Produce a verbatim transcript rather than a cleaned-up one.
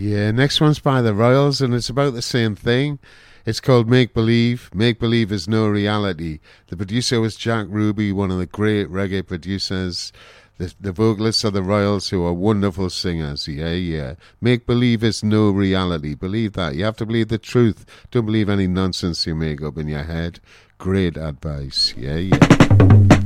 Yeah, next one's by the Royals, and it's about the same thing. It's called Make Believe. Make Believe is no reality. The producer was Jack Ruby, one of the great reggae producers. The, the vocalists are the Royals, who are wonderful singers. Yeah, yeah. Make Believe is no reality. Believe that. You have to believe the truth. Don't believe any nonsense you make up in your head. Great advice. Yeah, yeah.